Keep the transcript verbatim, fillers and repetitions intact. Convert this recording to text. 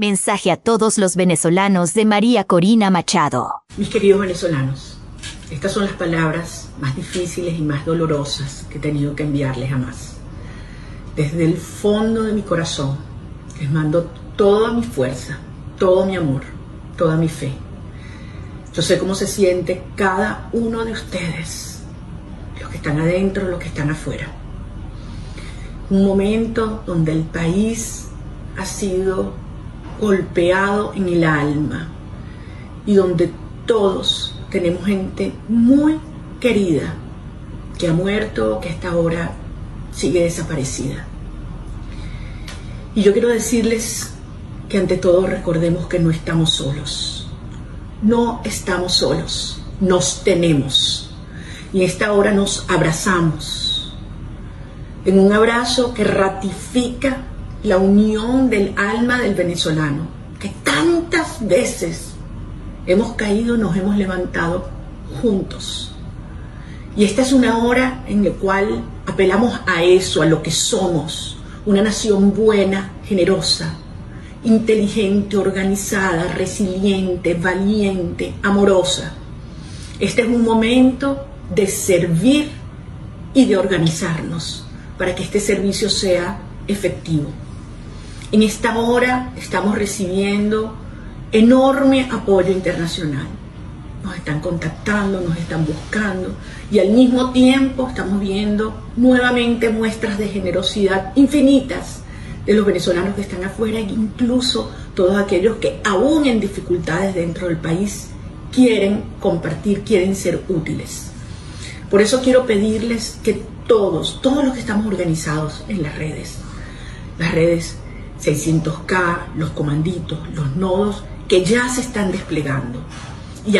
Mensaje a todos los venezolanos de María Corina Machado. Mis queridos venezolanos, estas son las palabras más difíciles y más dolorosas que he tenido que enviarles jamás. Desde el fondo de mi corazón, les mando toda mi fuerza, todo mi amor, toda mi fe. Yo sé cómo se siente cada uno de ustedes, los que están adentro, los que están afuera. Un momento donde el país ha sido golpeado en el alma y donde todos tenemos gente muy querida que ha muerto, que hasta ahora sigue desaparecida. Y yo quiero decirles que ante todo recordemos que no estamos solos. No estamos solos, nos tenemos. Y en esta hora nos abrazamos, en un abrazo que ratifica la unión del alma del venezolano, que tantas veces hemos caído, nos hemos levantado juntos. Y esta es una hora en la cual apelamos a eso, a lo que somos, una nación buena, generosa, inteligente, organizada, resiliente, valiente, amorosa. Este es un momento de servir y de organizarnos para que este servicio sea efectivo. En esta hora estamos recibiendo enorme apoyo internacional. Nos están contactando, nos están buscando y al mismo tiempo estamos viendo nuevamente muestras de generosidad infinitas de los venezolanos que están afuera e incluso todos aquellos que aún en dificultades dentro del país quieren compartir, quieren ser útiles. Por eso quiero pedirles que todos, todos los que estamos organizados en las redes, las redes seiscientos K, los comanditos, los nodos que ya se están desplegando,